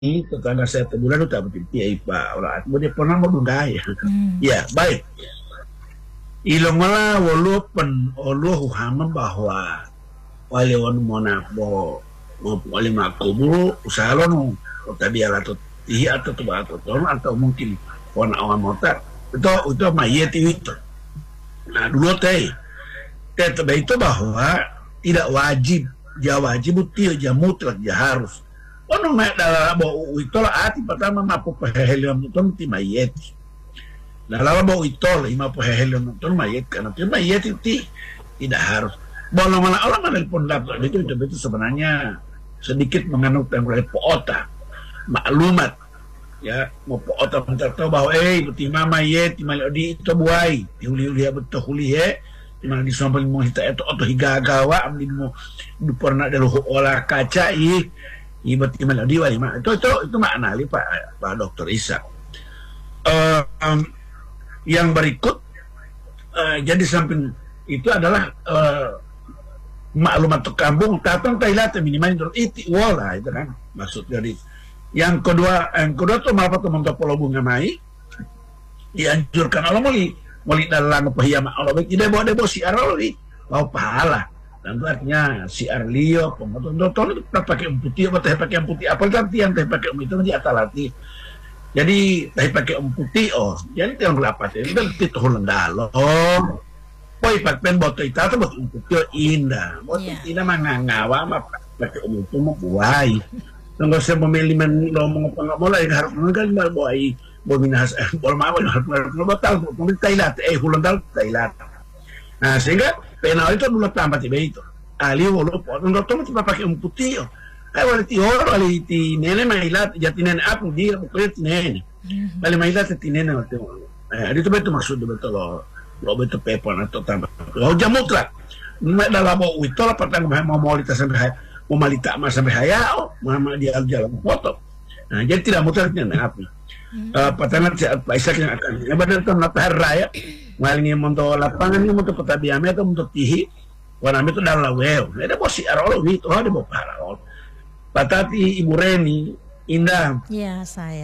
tetangga saya tebulan udah berarti ya ipa orang dia pernah mau dungai ya baik ilong mala walu pen olu hamam bahwa wale wan mona bo wale makubu usalon tadi ala tu tihi atau tu atau mungkin wana awan motor itu mayat itu nah dulu teh itu bahwa tidak wajib dia wajib dia mutlak dia harus ono na dalam bau itol ati pertama mapu pehelion nonton ti mayet. Dalam bau itol ima pehelion nonton mayet karena ti mayet itu tidak harus. Bola mana orang mana pun dapat itu sebenarnya sedikit menganut yang oleh poota maklumat ya mau poota mentertahu bahwa beti mama mayet ti malodi itu buai diuli betul hulie di mana disamping mau hita itu atau higagawa ambil mau pernah dalu olah kaca ibat gimana di wali itu makna Pak Dokter Isa. Yang berikut jadi samping itu adalah maklumat kampung tatang Thailand minimal itu wala itu kan maksud dari yang kedua tuh malah teman pulau bunga mai dianjurkan Allah muli dalam pahiyama Allah tidak bawa si aroli mau pahala. Dan itu artinya si Arlio, penonton itu pakai putih, apa teh pakai putih, apa gantian teh pakai itu nanti atalati. Jadi teh pakai putih, jadi yang berapa teh? Itu itu hulendalo. Poi pakai botol itu atau botol putih indah, botol indah mangangawa, mah pakai itu mau buai. Kalau saya memilih ngomong apa nggak boleh harus kan buai, bominas, bol mawar harus botol, mungkin Thailand, hulendal Thailand. Nah sehingga penal itu dulu tambah tiba itu ali wolo potong dokter itu pakai putih wali ti wali ti nene mailat jati nene aku dia pokoknya ti nene wali mailat ti nene waktu itu betul maksud betul lo betul pepon atau tambah lo jamu mutlak dalam mau itu lah pertama mau malita sampai mau malita mas sampai haya mama dia jalan foto nah jadi tidak mutlaknya api pertama Pak Ishak yang akan benar itu natahar raya malingnya untuk lapangan ini untuk petabiame atau untuk tihi warna itu dalam lawel ada bosi arolo itu ada mau parol patati Ibu Reni indah ya saya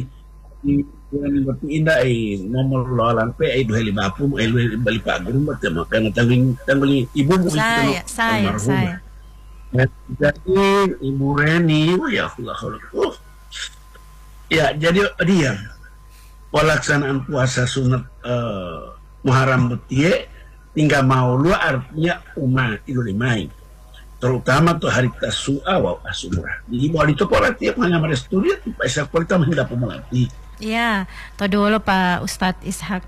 indah nomor loalan pe 250 bali pagurung bertemu karena tanggung ibu saya jadi Ibu Reni ya Allah ya jadi dia pelaksanaan puasa sunat Muharram betie tinggal mau lu artinya umat itu dimain terutama tuh hari Tasu'a wa Asyura jadi mau itu pola tiap hanya pada studi Pak Ishak kita menghidap pemelatih ya to dulu Pak Ustadz Ishak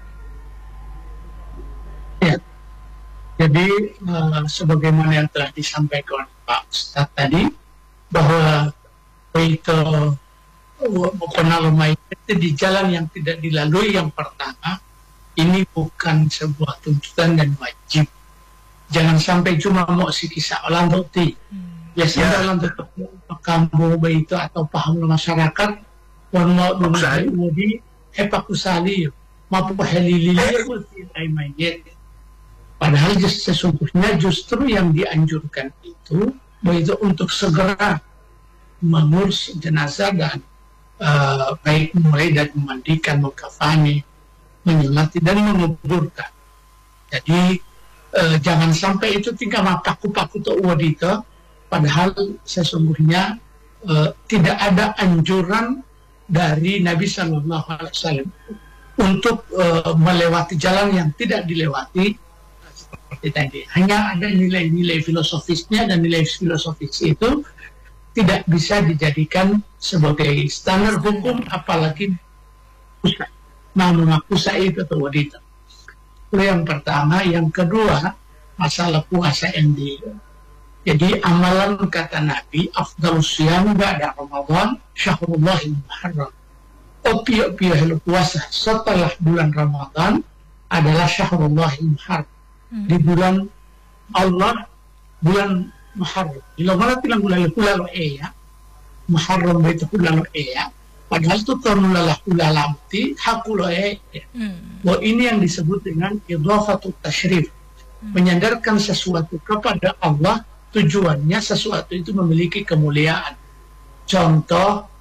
ya jadi sebagaimana yang telah disampaikan Pak Ustadz tadi bahwa itu penalumai itu di jalan yang tidak dilalui yang pertama ini bukan sebuah tuntutan dan wajib. Jangan sampai cuma mau si kisah orang bukti. Biasanya orang tetap kampung itu atau paham masyarakat mau di hepak usali mampu helilili mayat. Padahal sesungguhnya justru yang dianjurkan itu untuk segera mengurus jenazah dan baik mulai dari memandikan, mengkafani, menyemati dan menguburkan. Jadi jangan sampai itu tinggal paku-paku atau wadita, padahal sesungguhnya tidak ada anjuran dari Nabi Sallallahu Alaihi Wasallam untuk melewati jalan yang tidak dilewati seperti tadi. Hanya ada nilai-nilai filosofisnya dan nilai filosofis itu tidak bisa dijadikan sebagai standar hukum, apalagi mengaku saya itu atau wanita. Itu yang pertama. Yang kedua, masalah puasa yang jadi amalan kata Nabi, afdalus siyam ba'da Ramadan syahrullahil muharram. Opiok-opiok puasa setelah bulan Ramadan adalah syahrullahil muharram. Di bulan Allah, bulan Muharram. Bila mana bilang bulan ya, Muharram itu bulan ya. Padahal itu terlalah ulamti hakulo ya. Bahwa ini yang disebut dengan idhafatut tasyrif, menyandarkan sesuatu kepada Allah. Tujuannya sesuatu itu memiliki kemuliaan. Contoh